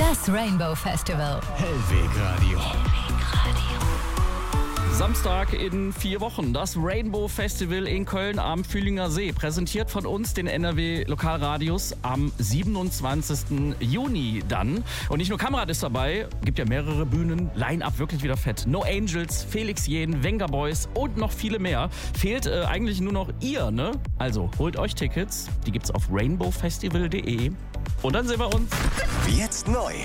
Das Rainbow Festival. Hellweg Radio. Samstag in 4 Wochen, das Rainbow Festival in Köln am Fühlinger See. Präsentiert von uns, den NRW Lokalradios, am 27. Juni dann. Und nicht nur Kamerad ist dabei, gibt ja mehrere Bühnen, Line-Up wirklich wieder fett. No Angels, Felix Jähn, Wenger Boys und noch viele mehr. Fehlt eigentlich nur noch ihr, ne? Also holt euch Tickets, die gibt's auf rainbowfestival.de und dann sehen wir uns. Jetzt neu.